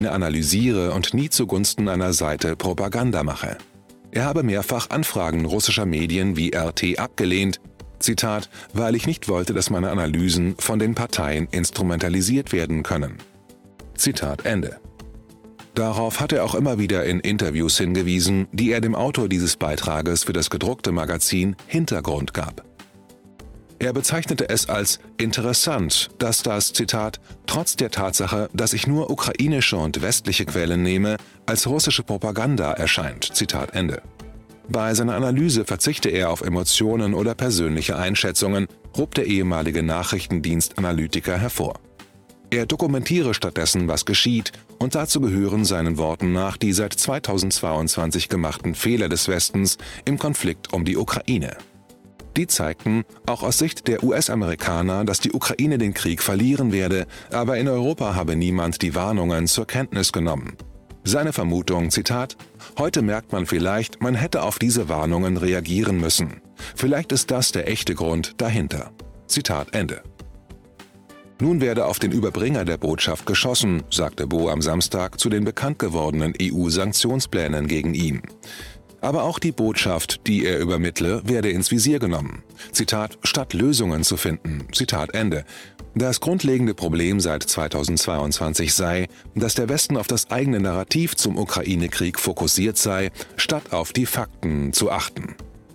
analysiere und nie zugunsten einer Seite Propaganda mache. Er habe mehrfach Anfragen russischer Medien wie RT abgelehnt, Zitat, weil ich nicht wollte, dass meine Analysen von den Parteien instrumentalisiert werden können. Zitat Ende. Darauf hat er auch immer wieder in Interviews hingewiesen, die er dem Autor dieses Beitrages für das gedruckte Magazin Hintergrund gab. Er bezeichnete es als interessant, dass das, Zitat, trotz der Tatsache, dass ich nur ukrainische und westliche Quellen nehme, als russische Propaganda erscheint. Zitat Ende. Bei seiner Analyse verzichte er auf Emotionen oder persönliche Einschätzungen, hob der ehemalige Nachrichtendienstanalytiker hervor. Er dokumentiere stattdessen, was geschieht, und dazu gehören seinen Worten nach die seit 2022 gemachten Fehler des Westens im Konflikt um die Ukraine. Die zeigten, auch aus Sicht der US-Amerikaner, dass die Ukraine den Krieg verlieren werde, aber in Europa habe niemand die Warnungen zur Kenntnis genommen. Seine Vermutung, Zitat, heute merkt man vielleicht, man hätte auf diese Warnungen reagieren müssen. Vielleicht ist das der echte Grund dahinter. Zitat Ende. Nun werde auf den Überbringer der Botschaft geschossen, sagte Bo am Samstag zu den bekannt gewordenen EU-Sanktionsplänen gegen ihn. Aber auch die Botschaft, die er übermittle, werde ins Visier genommen. Zitat, statt Lösungen zu finden. Zitat Ende. Das grundlegende Problem seit 2022 sei, dass der Westen auf das eigene Narrativ zum Ukraine-Krieg fokussiert sei, statt auf die Fakten zu achten.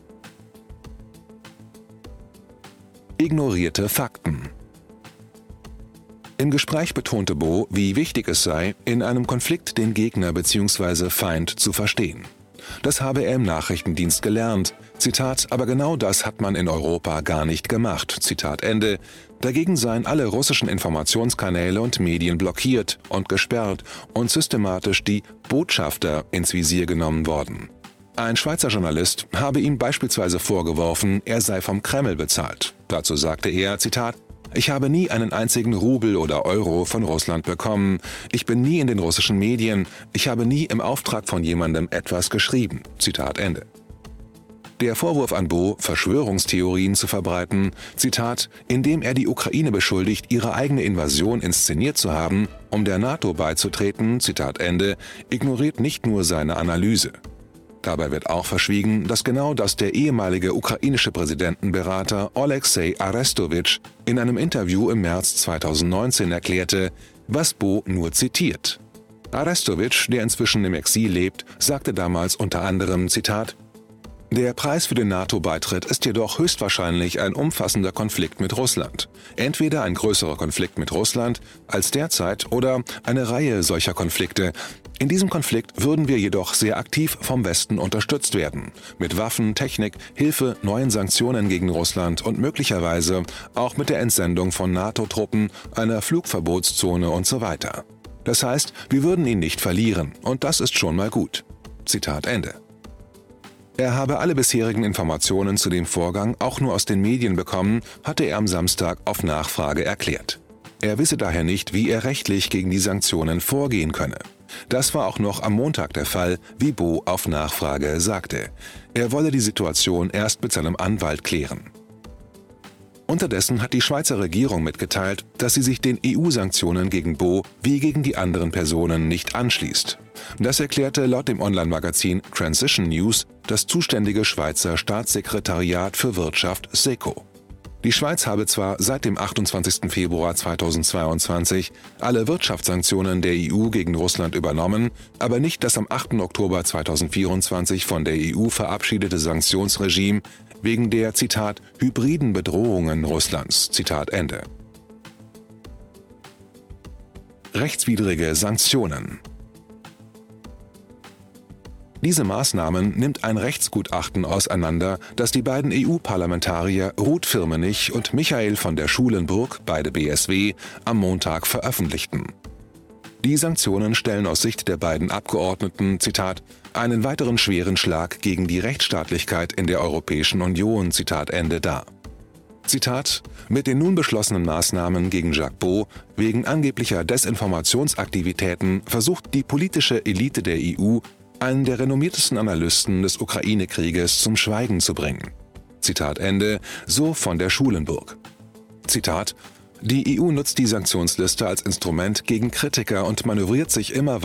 Ignorierte Fakten. Im Gespräch betonte Bo, wie wichtig es sei, in einem Konflikt den Gegner bzw. Feind zu verstehen. Das habe er im Nachrichtendienst gelernt. Zitat, aber genau das hat man in Europa gar nicht gemacht. Zitat Ende. Dagegen seien alle russischen Informationskanäle und Medien blockiert und gesperrt und systematisch die Botschafter ins Visier genommen worden. Ein Schweizer Journalist habe ihm beispielsweise vorgeworfen, er sei vom Kreml bezahlt. Dazu sagte er, Zitat, ich habe nie einen einzigen Rubel oder Euro von Russland bekommen. Ich bin nie in den russischen Medien. Ich habe nie im Auftrag von jemandem etwas geschrieben. Zitat Ende. Der Vorwurf an Bo, Verschwörungstheorien zu verbreiten, Zitat, indem er die Ukraine beschuldigt, ihre eigene Invasion inszeniert zu haben, um der NATO beizutreten, Zitat Ende, ignoriert nicht nur seine Analyse. Dabei wird auch verschwiegen, dass genau das der ehemalige ukrainische Präsidentenberater Oleksiy Arestowitsch in einem Interview im März 2019 erklärte, was Bo nur zitiert. Arestowitsch, der inzwischen im Exil lebt, sagte damals unter anderem, Zitat, der Preis für den NATO-Beitritt ist jedoch höchstwahrscheinlich ein umfassender Konflikt mit Russland. Entweder ein größerer Konflikt mit Russland als derzeit oder eine Reihe solcher Konflikte. In diesem Konflikt würden wir jedoch sehr aktiv vom Westen unterstützt werden. Mit Waffen, Technik, Hilfe, neuen Sanktionen gegen Russland und möglicherweise auch mit der Entsendung von NATO-Truppen, einer Flugverbotszone und so weiter. Das heißt, wir würden ihn nicht verlieren und das ist schon mal gut. Zitat Ende. Er habe alle bisherigen Informationen zu dem Vorgang auch nur aus den Medien bekommen, hatte er am Samstag auf Nachfrage erklärt. Er wisse daher nicht, wie er rechtlich gegen die Sanktionen vorgehen könne. Das war auch noch am Montag der Fall, wie Bo auf Nachfrage sagte. Er wolle die Situation erst mit seinem Anwalt klären. Unterdessen hat die Schweizer Regierung mitgeteilt, dass sie sich den EU-Sanktionen gegen Bo wie gegen die anderen Personen nicht anschließt. Das erklärte laut dem Online-Magazin Transition News das zuständige Schweizer Staatssekretariat für Wirtschaft SECO. Die Schweiz habe zwar seit dem 28. Februar 2022 alle Wirtschaftssanktionen der EU gegen Russland übernommen, aber nicht das am 8. Oktober 2024 von der EU verabschiedete Sanktionsregime wegen der, Zitat, hybriden Bedrohungen Russlands, Zitat Ende. Rechtswidrige Sanktionen. Diese Maßnahmen nimmt ein Rechtsgutachten auseinander, das die beiden EU-Parlamentarier Ruth Firmenich und Michael von der Schulenburg, beide BSW, am Montag veröffentlichten. Die Sanktionen stellen aus Sicht der beiden Abgeordneten, Zitat, einen weiteren schweren Schlag gegen die Rechtsstaatlichkeit in der Europäischen Union, Zitat Ende, dar. Zitat, mit den nun beschlossenen Maßnahmen gegen Jacques Bo wegen angeblicher Desinformationsaktivitäten versucht die politische Elite der EU, einen der renommiertesten Analysten des Ukraine-Krieges zum Schweigen zu bringen. Zitat Ende, so von der Schulenburg. Zitat, Die EU nutzt die Sanktionsliste als Instrument gegen Kritiker und manövriert sich immer